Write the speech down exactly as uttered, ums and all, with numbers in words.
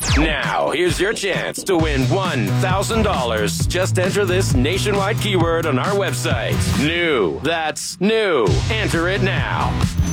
Now, here's your chance to win one thousand dollars. Just enter this nationwide keyword on our website. New. That's new. Enter it now.